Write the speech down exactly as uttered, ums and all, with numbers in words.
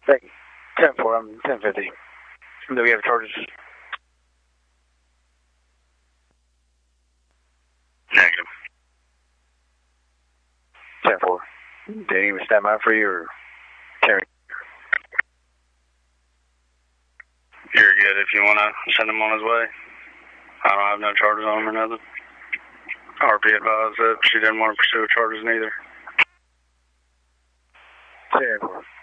Thank you. ten four, I'm ten fifty. Do we have charges? Negative. ten four. Did he even stand by for you or carry? You're good if you want to send him on his way. I don't have no charges on him or nothing. R P advised that she didn't want to pursue charges neither. ten four.